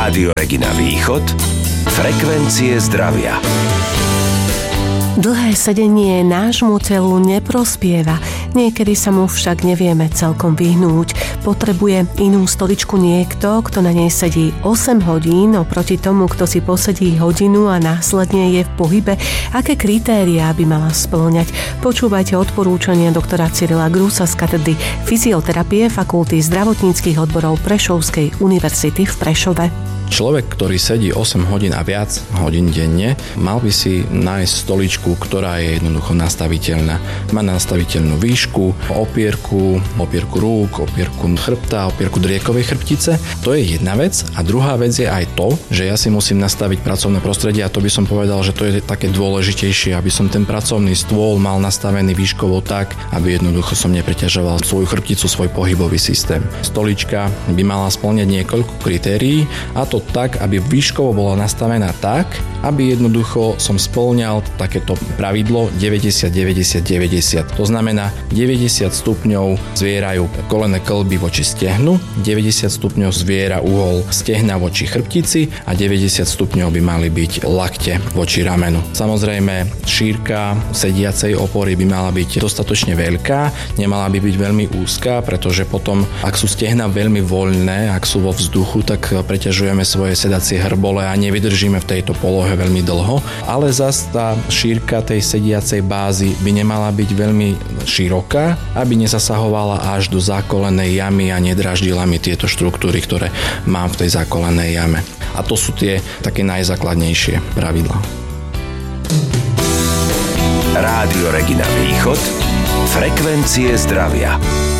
Rádio Regina Východ, frekvencie zdravia. Dlhé sedenie nášmu telu neprospieva, niekedy sa mu však nevieme celkom vyhnúť. Potrebuje inú stoličku niekto, kto na nej sedí 8 hodín, oproti tomu, kto si posedí hodinu a následne je v pohybe. Aké kritériá by mala spĺňať? Počúvajte odporúčania doktora Cyrila Grusa z katedry fyzioterapie Fakulty zdravotníckych odborov Prešovskej univerzity v Prešove. Človek, ktorý sedí 8 hodín a viac hodín denne, mal by si nájsť stoličku, ktorá je jednoducho nastaviteľná. Má nastaviteľnú výšku, opierku rúk, opierku chrbta, opierku driekovej chrbtice. To je jedna vec. A druhá vec je aj to, že ja si musím nastaviť pracovné prostredie a to by som povedal, že to je také dôležitejšie, aby som ten pracovný stôl mal nastavený výškovo tak, aby jednoducho som nepreťažoval svoju chrbticu, svoj pohybový systém. Stolička by mala spĺňať niekoľko kritérií a to tak, aby výškovo bola nastavená tak, aby jednoducho som spĺňal takéto pravidlo 90-90-90. To znamená 90 stupňov zvierajú kolenné kĺby voči stehnu, 90 stupňov zviera uhol stehna voči chrbtici a 90 stupňov by mali byť lakte voči ramenu. Samozrejme, šírka sediacej opory by mala byť dostatočne veľká, nemala by byť veľmi úzka, pretože potom, ak sú stehna veľmi voľné, ak sú vo vzduchu, tak preťažujeme svoje sedacie hrbole a nevydržíme v tejto polohe veľmi dlho, ale zas tá šírka tej sediacej bázy by nemala byť veľmi široká, aby nezasahovala až do zákolenej jamy a nedráždila mi tieto štruktúry, ktoré mám v tej zákolenej jame. A to sú tie také najzákladnejšie pravidlá. Rádio Regina Východ, frekvencie zdravia.